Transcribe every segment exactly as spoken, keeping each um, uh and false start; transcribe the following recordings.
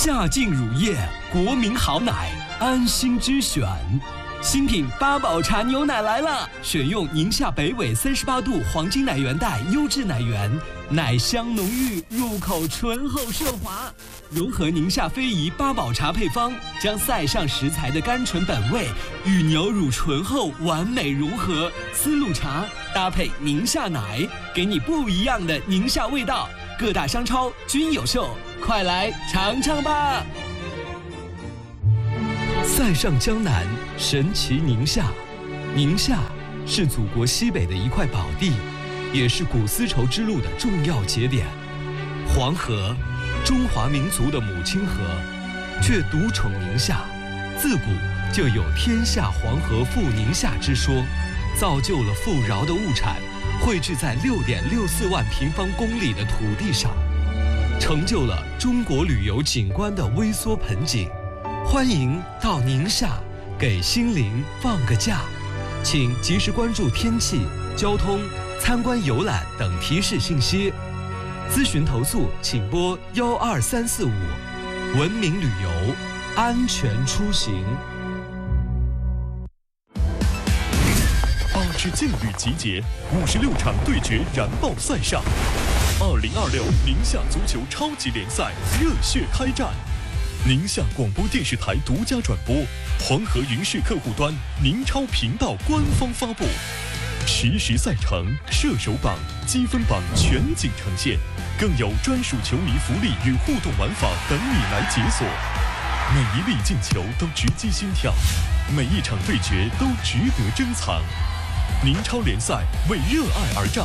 夏净乳业，国民好奶，安心之选。新品八宝茶牛奶来了，选用宁夏北纬三十八度黄金奶源带优质奶源，奶香浓郁，入口醇厚顺滑。融合宁夏非遗八宝茶配方，将塞上食材的甘醇本味与牛乳醇厚完美融合。丝路茶搭配宁夏奶，给你不一样的宁夏味道。各大商超均有售，快来尝尝吧！塞上江南，神奇宁夏。宁夏是祖国西北的一块宝地，也是古丝绸之路的重要节点。黄河，中华民族的母亲河，却独宠宁夏。自古就有天下黄河赴宁夏之说，造就了富饶的物产汇聚在六点六四万平方公里的土地上，成就了中国旅游景观的微缩盆景。欢迎到宁夏，给心灵放个假。请及时关注天气、交通、参观游览等提示信息。咨询投诉请拨幺二三四五。文明旅游，安全出行。 八支劲旅集结，五十六场对决燃爆赛上。二零二六宁夏足球超级联赛热血开战。宁夏广播电视台独家转播，黄河云视客户端宁超频道官方发布，实时赛程、射手榜、积分榜全景呈现，更有专属球迷福利与互动玩法等你来解锁。每一粒进球都直击心跳，每一场对决都值得珍藏。宁超联赛为热爱而战，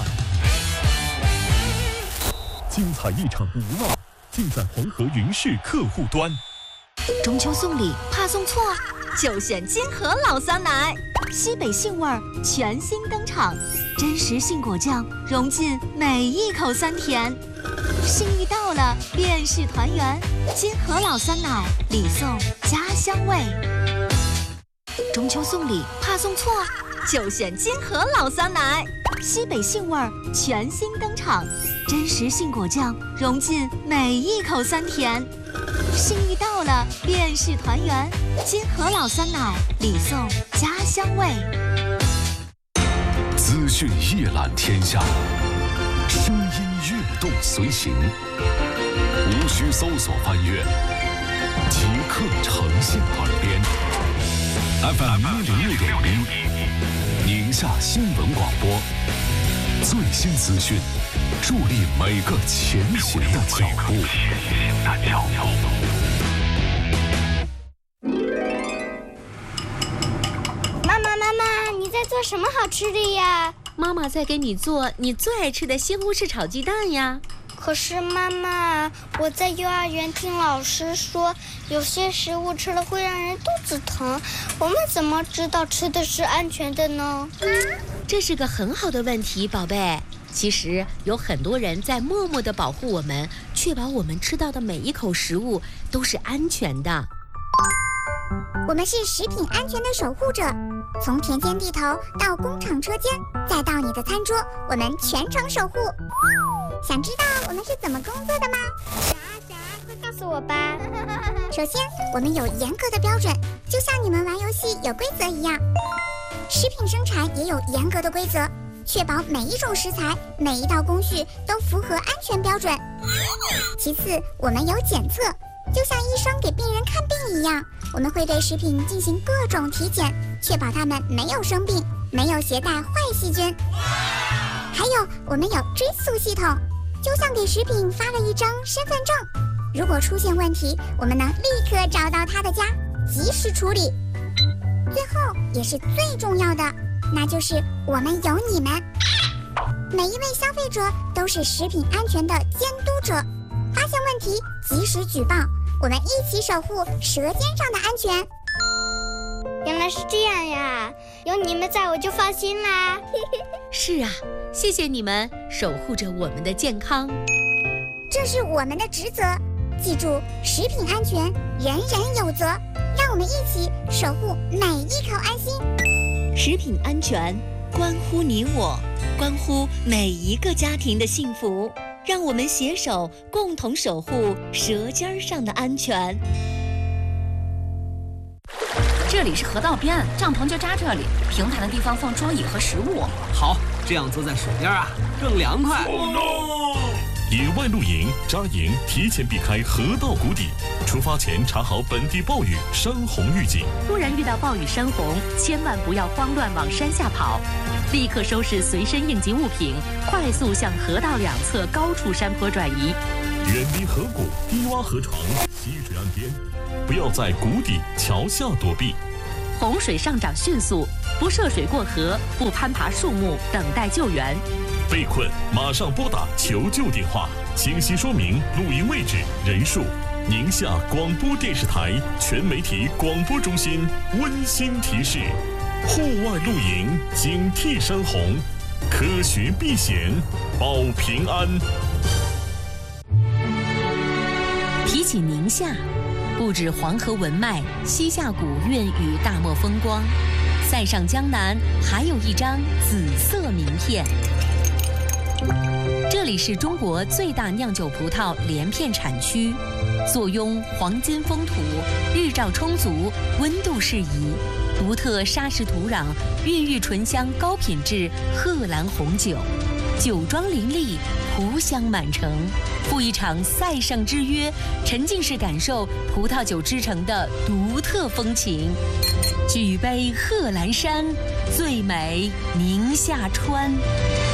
精彩一场无望，尽在黄河云视客户端。 中秋送礼怕送错，就选金河老酸奶，西北杏味儿全新登场，真实杏果酱融进每一口酸甜，心意到了便是团圆。金河老酸奶，礼送家乡味。中秋送礼怕送错，就选金河老酸奶，西北杏味儿全新登场，真实杏果酱融进每一口酸甜，心意到了便是团圆。金河老酸奶，礼送家乡味。 资讯一览天下，声音跃动随行，无需搜索翻阅，即刻呈现耳边。F M 一零六点一，宁夏新闻广播，最新资讯，助力每个前行的脚步。 妈妈，妈妈，你在做什么好吃的呀？ 妈妈在给你做你最爱吃的西红柿炒鸡蛋呀。 可是妈妈，我在幼儿园听老师说，有些食物吃了会让人肚子疼，我们怎么知道吃的是安全的呢？ 这是个很好的问题，宝贝。其实有很多人在默默地保护我们，确保我们吃到的每一口食物都是安全的。 我们是食品安全的守护者，从田间地头到工厂车间，再到你的餐桌，我们全程守护。想知道我们是怎么工作的吗？ 想啊想啊，快告诉我吧。 首先，我们有严格的标准，就像你们玩游戏有规则一样。食品生产也有严格的规则，确保每一种食材、每一道工序都符合安全标准。其次，我们有检测，就像医生给病人看病一样，我们会对食品进行各种体检，确保它们没有生病，没有携带坏细菌。还有，我们有追溯系统，就像给食品发了一张身份证，如果出现问题，我们能立刻找到他的家，及时处理。最后也是最重要的，那就是我们有你们，每一位消费者都是食品安全的监督者，发现问题及时举报，我们一起守护舌尖上的安全。 原来是这样呀，有你们在我就放心啦。 是啊，谢谢你们守护着我们的健康， 这是我们的职责。记住，食品安全人人有责，让我们一起守护每一口安心。 食品安全关乎你我，关乎每一个家庭的幸福。 让我们携手共同守护舌尖上的安全。 这里是河道边，帐篷就扎这里，平坦的地方放桌椅和食物。 好，这样坐在水边啊，更凉快。 Oh no! 野外露营扎营，提前避开河道谷底，出发前查好本地暴雨、山洪预警。 突然遇到暴雨山洪，千万不要慌乱往山下跑，立刻收拾随身应急物品，快速向河道两侧高处山坡转移， 远离河谷、低洼河床、溪水岸边，不要在谷底、桥下躲避。 洪水上涨迅速，不涉水过河，不攀爬树木，等待救援。 被困马上拨打求救电话，清晰说明露营位置、人数。宁夏广播电视台全媒体广播中心温馨提示：户外露营，警惕山洪，科学避险，保平安。 提起宁夏，不止黄河文脉、西夏古韵与大漠风光，塞上江南还有一张紫色名片。这里是中国最大酿酒葡萄连片产区，坐拥黄金风土，日照充足，温度适宜，独特砂石土壤孕育醇香高品质贺兰红酒，酒庄林立，葡香满城。赴一场塞上之约，沉浸式感受葡萄酒之城的独特风情。举杯贺兰山，最美宁夏川。